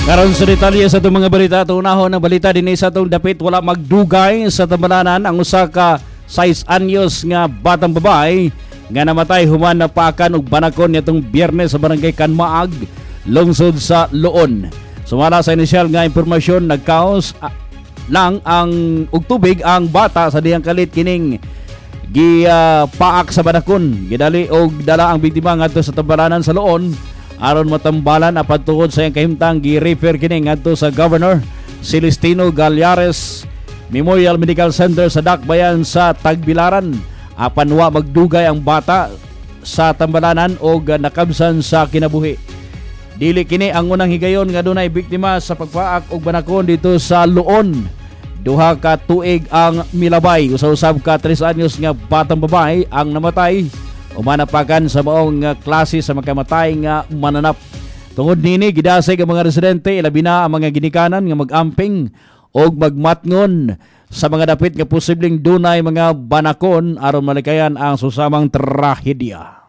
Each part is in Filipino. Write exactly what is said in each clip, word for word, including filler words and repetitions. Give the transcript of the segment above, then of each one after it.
Karon sa detalye sa itong mga balita, tunahon ng balita din sa itong dapit wala magdugay sa tambalanan ang usa ka sais anyos nga batang babae nga namatay human na pakan og banakon nitong Biyernes sa barangay Kanmaag, lungsod sa Loon. Sumala sa inisyal nga impormasyon, nagkaos ah, lang ang og tubig ang bata sa diyang kalit kining gi uh, paak sa banakon. Gidali og dala ang biktima ngadto sa tambalanan sa Loon aron matambalan apan tungod sa iyang kahimtang gi-refer kini ngadto sa Governor Celestino Gallares Memorial Medical Center sa Dakbayan sa Tagbilaran. Apan wa magdugay ang bata sa tambalanan o nakabsan sa kinabuhi. Dili kini ang unang higayon nga dunay biktima sa pagpaak og banakon dito sa Loon. Duha ka tuig ang milabay, usa-usab ka tres anyos nga batang babae ang namatay umanapakan sa maong uh, klase sa makamatay nga mananap. Tungod nini gidasig ang mga residente, ilabi na ang mga ginikanan nga magamping og magmatngon sa mga dapit nga posibleng dunay mga banakon aron malikayan ang susamang trahedya.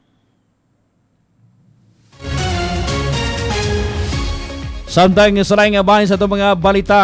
Samtang sa laing nga bahin sa itong mga balita,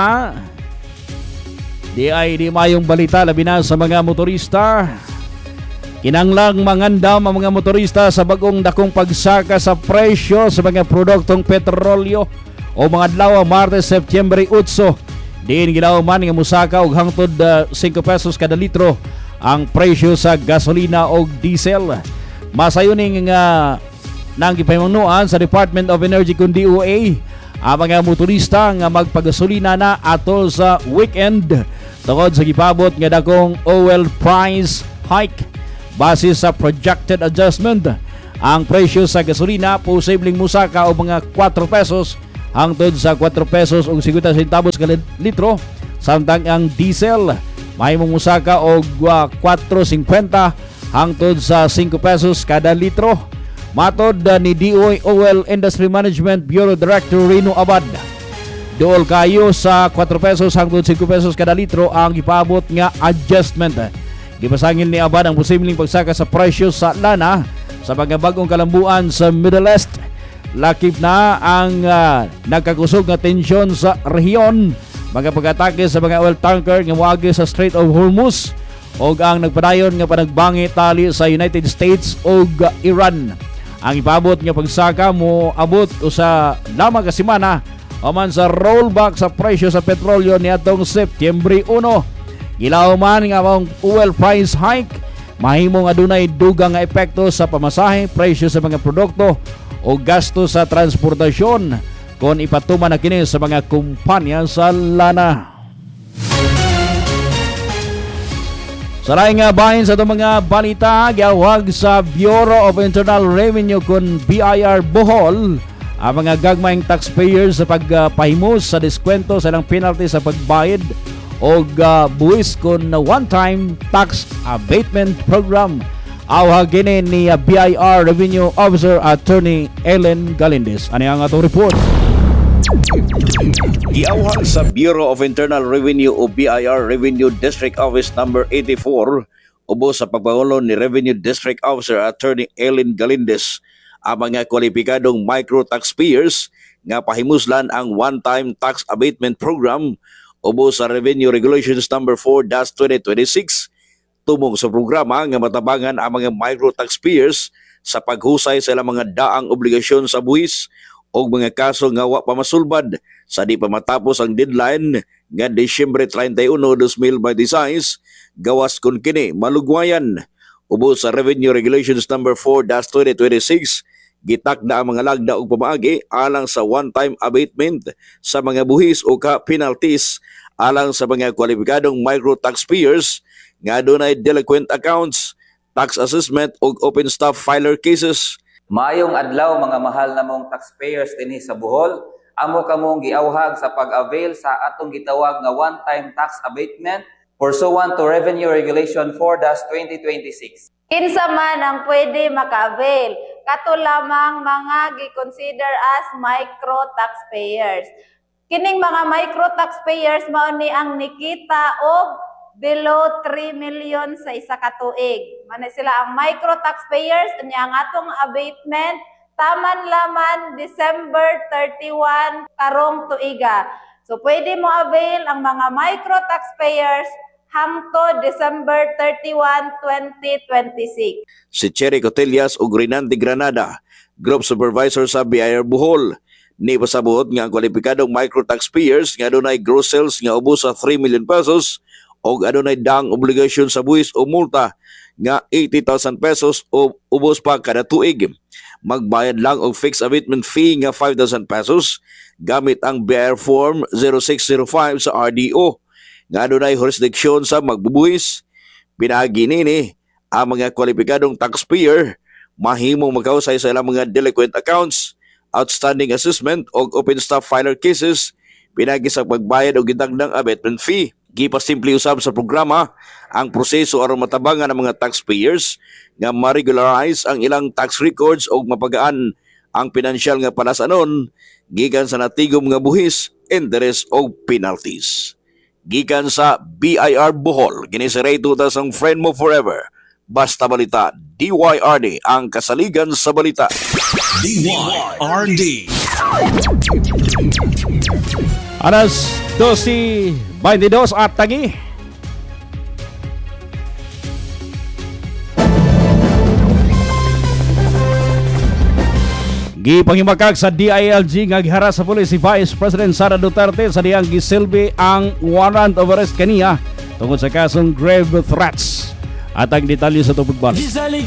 di ay di mayong balita labi na sa mga motorista. Kinanglang mangandam ang mga motorista sa bagong dakong pagsaka sa presyo sa mga produktong petrolyo o mga adlaw Martes, Septyembre eight. Diin gilauman nga musaka og hangtod uh, five pesos kada litro ang presyo sa gasolina o diesel. Masayuning nga nang gipahimangnuan sa Department of Energy kun D O A ang mga motorista nga magpagasolina na atol sa weekend tungod sa gipabot nga dakong oil price hike. Base sa projected adjustment, ang presyo sa gasolina posibleng musaka o mga four pesos hangtod sa four pesos o fifty centavos kada litro, samtang ang diesel mahimong musaka og uh, four fifty hangtod sa five pesos kada litro. Matod uh, ni D O A Oil Industry Management Bureau Director Rino Abad, dool kayo sa four pesos hangtod five pesos kada litro ang ipabot nga adjustment. Gipasangil ni Abad ang posibleng pagsaka sa presyo sa lana sa mga bagong kalambuan sa Middle East. Lakip na ang uh, nagkakusog nga tensyon sa rehiyon, mga pag-atake sa mga oil tanker nga moagi sa Strait of Hormuz o ang nagpadayon nga panagbangi tali sa United States o Iran. Ang ipabot nga pagsaka mo abot usa lamang ka semana aman sa rollback sa presyo sa petrolyo niadtong Septyembre one. Gilaw man nga ang oil price hike mahimong adunay dugang nga epekto sa pamasahe, presyo sa mga produkto o gasto sa transportasyon kon ipatuman na kini sa mga kumpanya sa lana. Sa laing nga bahin sa itong mga balita, giawag sa Bureau of Internal Revenue kun B I R Bohol ang mga gagmayng taxpayers sa pagpahimos sa diskwento sa ilang penalty sa pagbayad o uh, buwis kon na one-time tax abatement program. Awag gini ni uh, B I R Revenue Officer Attorney Ellen Galindez. Ano ang atong report? Giawhag sa Bureau of Internal Revenue o B I R Revenue District Office number eighty-four ubos sa pagpangulo ni Revenue District Officer Attorney Ellen Galindez ang mga kwalipikadong micro taxpayers nga pahimuslan ang one-time tax abatement program ubos sa Revenue Regulations number four dash twenty twenty-six. Tumong sa programa nga matabangan ang mga micro taxpayers sa paghusay sa ilang mga daang obligasyon sa buhis o mga kaso nga wa pa masulbad sa di pa matapos ang deadline nga Disyembre thirty-one, twenty twenty-six, gawas kun kini malugwayan. Ubos sa Revenue Regulations number four dash twenty twenty-six, gitak na ang mga lagda og pamaagi alang sa one-time abatement sa mga buhis o ka penalties alang sa mga kwalipikadong micro taxpayers nga dunay delinquent accounts, tax assessment o open staff filer cases. Maayong adlaw mga mahal na mong taxpayers dinhi sa Bohol. Amo kamong giawhag sa pag-avail sa atong gitawag nga one-time tax abatement pursuant to Revenue Regulation four dash twenty twenty-six. Kinsa man ang pwede maka-avail, kato lamang mga gi-consider as micro taxpayers. Kining mga micro taxpayers mao ni ang nikita og below three million sa isa ka tuig. Mano sila ang micro taxpayers, nya ang atong abatement taman laman December thirty-one karong tuiga. So pwede mo avail ang mga micro taxpayers hangtod December thirty-one, twenty twenty-six. Si Cherry Cotillas ug Rinaldi Granada, Group Supervisor sa B I R Bohol, ni pasabuot nga ang kwalipikadong micro taxpayers nga adunay gross sales nga ubos sa three million pesos o adunay daang obligasyon sa buwis o multa nga eighty thousand pesos o ubos pa kada tuig. Magbayad lang og fixed abatement fee nga five thousand pesos gamit ang B I R Form zero six zero five sa R D O nga adunay jurisdiksyon sa magbubuhis. Pinagi nini ang mga kwalipikadong taxpayer mahimong magkausay sa ilang mga delinquent accounts, outstanding assessment o open staff filer cases pinagi sa pagbayad o gidagdang abatement fee. Gipasimple usab sa programa ang proseso aron matabangan ang mga taxpayers nga ma-regularize ang ilang tax records o mapagaan ang pinansyal nga palasanon gikan sa natigom nga buhis, interest o penalties. Gikan sa B I R Bohol, kini si Ray Tutas ang friend mo forever. Basta Balita, D Y R D ang kasaligan sa balita. D Y R D. Alas twelve twenty-two at tagi. Gipanghimagkag sa D I L G nga gihara sa pulis si Vice President Sara Duterte sa diyang gisilbi ang warrant of arrest kaniya tungod sa kasong grave threats. At ang detalye sa tupad.